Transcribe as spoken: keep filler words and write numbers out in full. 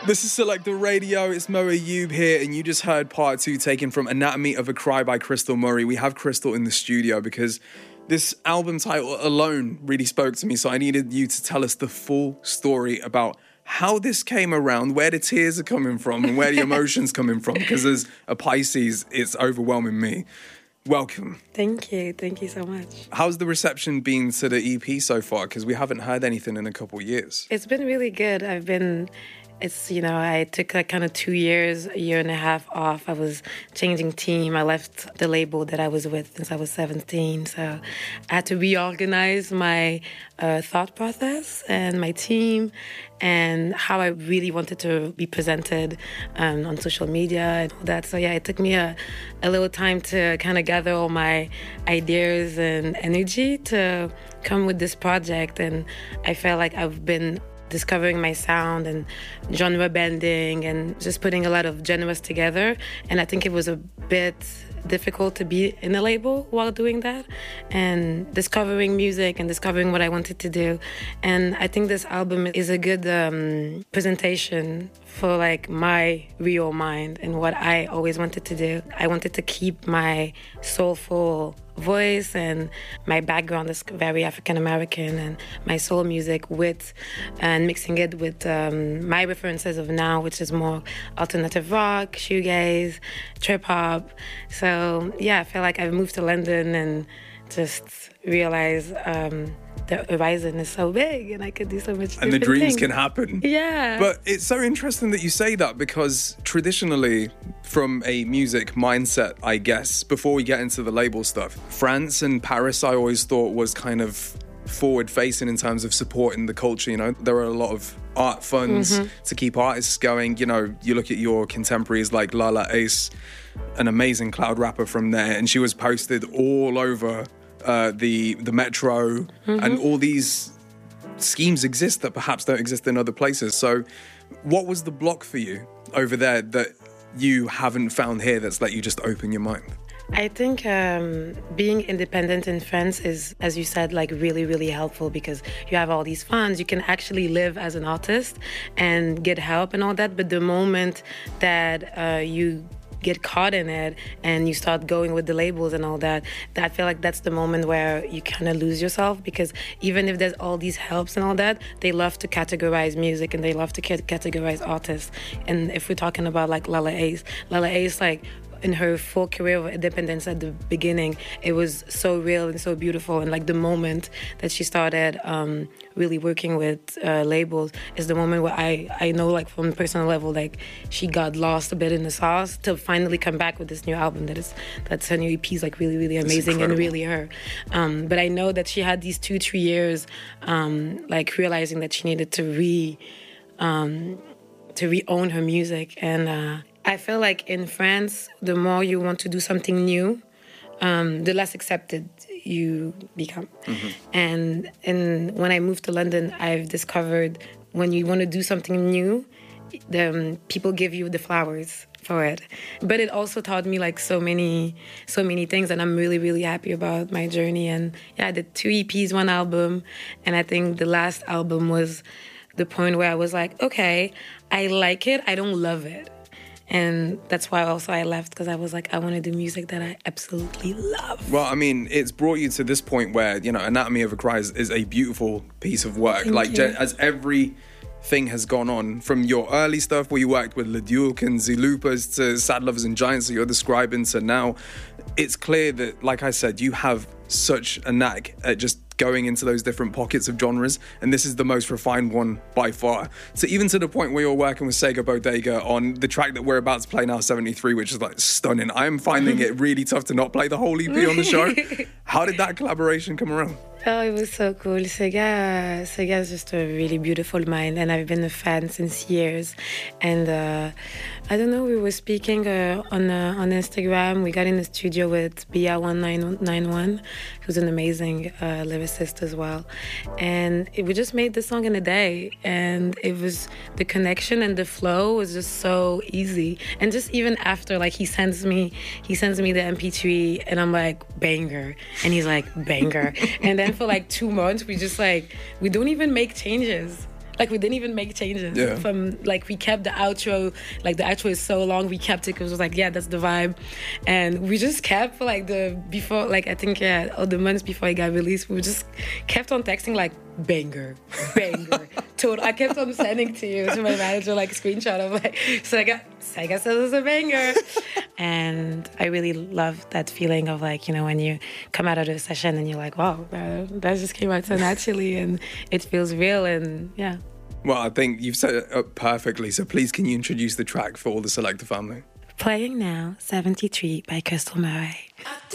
This is Select the Radio. It's Mo Ayub here, and you just heard part two taken from Anatomy of a Cry by Crystal Murray. We have Crystal in the studio because this album title alone really spoke to me, so I needed you to tell us the full story about how this came around, where the tears are coming from, and where the emotions coming from, because as a Pisces, it's overwhelming me. Welcome. Thank you. Thank you so much. How's the reception been to the E P so far? Because we haven't heard anything in a couple of years. It's been really good. I've been... It's, you know, I took like kind of two years, a year and a half off. I was changing team. I left the label that I was with since I was seventeen. So I had to reorganize my uh, thought process and my team and how I really wanted to be presented um, on social media and all that. So yeah, it took me a, a little time to kind of gather all my ideas and energy to come with this project. And I felt like I've been discovering my sound and genre bending and just putting a lot of genres together. And I think it was a bit difficult to be in a label while doing that and discovering music and discovering what I wanted to do. And I think this album is a good um, presentation for like my real mind and what I always wanted to do. I wanted to keep my soulful voice, and my background is very African American, and my soul music with and mixing it with um, my references of now, which is more alternative rock, shoegaze, trip hop. So yeah, I feel like I've moved to London and just realized um, the horizon is so big and I could do so much and the dreams things. Can happen. Yeah. But it's so interesting that you say that, because traditionally, from a music mindset, I guess, before we get into the label stuff, France and Paris I always thought was kind of forward facing in terms of supporting the culture. You know, there are a lot of art funds mm-hmm. to keep artists going. You know, you look at your contemporaries like Lala Ace, an amazing cloud rapper from there, and she was posted all over uh, the the metro, mm-hmm. and all these schemes exist that perhaps don't exist in other places. So what was the block for you over there that you haven't found here that's let you just open your mind? I think um, being independent in France is, as you said, like really, really helpful, because you have all these funds. You can actually live as an artist and get help and all that. But the moment that uh, you get caught in it and you start going with the labels and all that, I feel like that's the moment where you kind of lose yourself, because even if there's all these helps and all that, they love to categorize music and they love to categorize artists. And if we're talking about like Lala Ace, Lala Ace, like, in her full career of independence at the beginning, it was so real and so beautiful. And like the moment that she started um, really working with uh, labels is the moment where I, I know, like from a personal level, like she got lost a bit in the sauce to finally come back with this new album that is, that's her new E P is like really, really amazing and really her. Um, but I know that she had these two, three years um, like realizing that she needed to re, um, to re-own her music. And uh, I feel like in France, the more you want to do something new, um, the less accepted you become. Mm-hmm. And and when I moved to London, I've discovered when you want to do something new, the um, people give you the flowers for it. But it also taught me like so many, so many things, and I'm really, really happy about my journey. And yeah, I did two E Ps, one album, and I think the last album was the point where I was like, okay, I like it, I don't love it. And that's why also I left, because I was like, I want to do music that I absolutely love. Well, I mean, it's brought you to this point where, you know, Anatomy of a Cry is, is a beautiful piece of work. Thank like, you. As everything has gone on, from your early stuff where you worked with Le Duke and Zilupas to Sad Lovers and Giants that you're describing to now, it's clear that, like I said, you have such a knack at just going into those different pockets of genres, and this is the most refined one by far. So even to the point where you're working with Sega Bodega on the track that we're about to play now, seventy-three, which is like stunning. I'm finding it really tough to not play the whole E P on the show. How did that collaboration come around? Oh, it was so cool. Sega, Sega is just a really beautiful mind, and I've been a fan since years. And uh, I don't know, we were speaking uh, on uh, on Instagram. We got in the studio with Bia one nine nine one, who's an amazing uh, lyricist as well. And it, we just made the song in a day, and it was the connection and the flow was just so easy. And just even after, like he sends me, he sends me the M P three, and I'm like banger, and he's like banger, and then for like two months we just like we don't even make changes. Like we didn't even make changes. Yeah. From like we kept the outro. Like the outro is so long, we kept it because it was like, yeah, that's the vibe, and we just kept for like the before, like I think yeah, all the months before it got released, we just kept on texting like banger, banger. Total. I kept on sending to you to my manager like screenshot of like Sega. Sega says it's a banger, and I really love that feeling of like, you know, when you come out of the session and you're like, wow, that, that just came out so naturally and it feels real, and yeah. Well, I think you've set it up perfectly. So please, can you introduce the track for all the Selector family? Playing now, seventy-three by Crystal Murray.